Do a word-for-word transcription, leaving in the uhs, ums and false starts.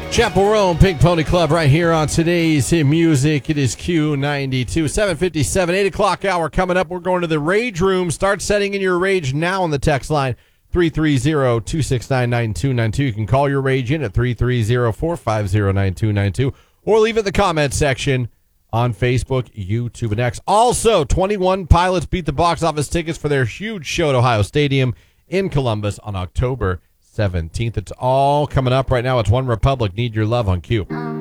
Chapel Roan, Pink Pony Club, right here on today's music. It is Q ninety-two, seven fifty-seven, eight o'clock hour coming up. We're going to the Rage Room. Start setting in your rage now on the text line, three three zero, two six nine, nine two nine two. You can call your rage in at three three zero, four five zero, nine two nine two or leave it in the comment section on Facebook, YouTube, and X. Also, twenty-one Pilots beat the box office tickets for their huge show at Ohio Stadium in Columbus on October seventeenth. It's all coming up right now. It's One Republic, Need Your Love on Q.